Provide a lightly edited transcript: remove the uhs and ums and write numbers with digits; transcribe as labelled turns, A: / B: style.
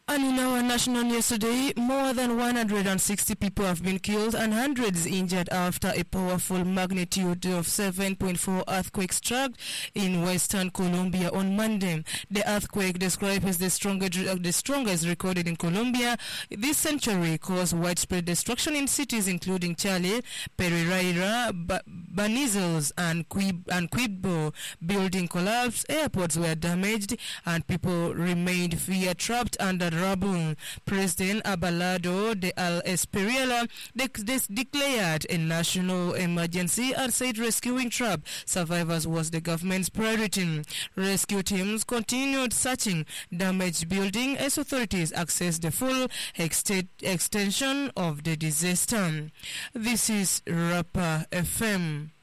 A: And in our national news today, more than 160 people have been killed and hundreds injured after a powerful magnitude of 7.4 earthquake struck in western Colombia on Monday. The earthquake, described as the strongest recorded in Colombia this century, caused widespread destruction in cities including Cali, Pereira, Banizos, and Quibdó. Building collapsed, airports were damaged, and people remained fear-trapped under rubble. President Abelardo de Espriella declared a national emergency and said rescuing trapped survivors was the government's priority. Rescue teams continued searching damaged buildings as authorities accessed the full extension of the disaster. This is Rapper FM.